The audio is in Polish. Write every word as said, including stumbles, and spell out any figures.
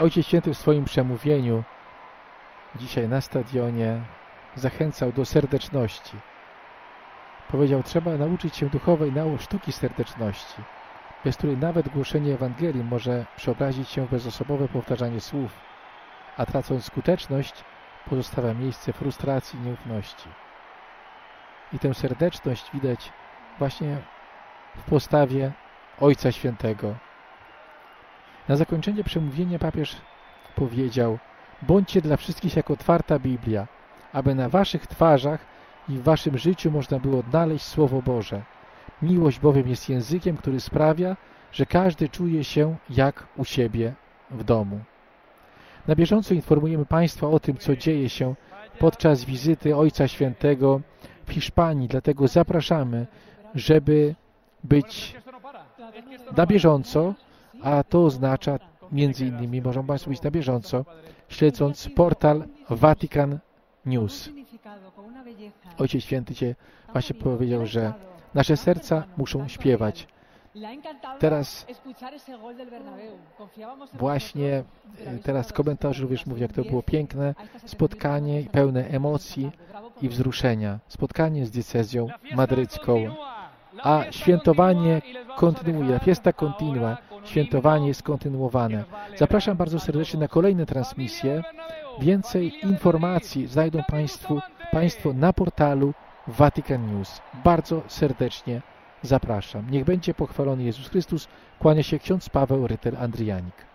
Ojciec Święty w swoim przemówieniu dzisiaj na stadionie zachęcał do serdeczności. Powiedział, trzeba nauczyć się duchowej nau sztuki serdeczności, bez której nawet głoszenie Ewangelii może przeobrazić się w bezosobowe powtarzanie słów, a tracąc skuteczność, pozostawia miejsce frustracji i nieufności. I tę serdeczność widać właśnie w postawie Ojca Świętego. Na zakończenie przemówienia papież powiedział: bądźcie dla wszystkich jak otwarta Biblia, aby na waszych twarzach i w waszym życiu można było odnaleźć Słowo Boże. Miłość bowiem jest językiem, który sprawia, że każdy czuje się jak u siebie w domu. Na bieżąco informujemy Państwa o tym, co dzieje się podczas wizyty Ojca Świętego w Hiszpanii, dlatego zapraszamy, żeby być na bieżąco, a to oznacza między innymi, możemy Państwo być na bieżąco, śledząc portal Vatican News. Ojciec Święty Cię właśnie powiedział, że nasze serca muszą śpiewać. Teraz właśnie teraz komentarz również mówi, jak to było piękne spotkanie, pełne emocji i wzruszenia. Spotkanie z diecezją madrycką. A świętowanie kontynuuje, fiesta continua, świętowanie jest kontynuowane. Zapraszam bardzo serdecznie na kolejne transmisje. Więcej informacji znajdą Państwo, Państwo na portalu Vatican News. Bardzo serdecznie zapraszam. Niech będzie pochwalony Jezus Chrystus. Kłania się ksiądz Paweł Rytel-Andrianik.